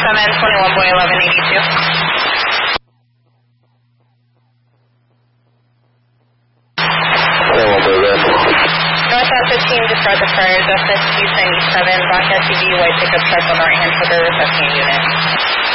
Summon 21 Boy 1182. Northbound 15, disregard the priors, SS 297, black SUV, white pickup truck on the right-hand shoulder, requesting a unit.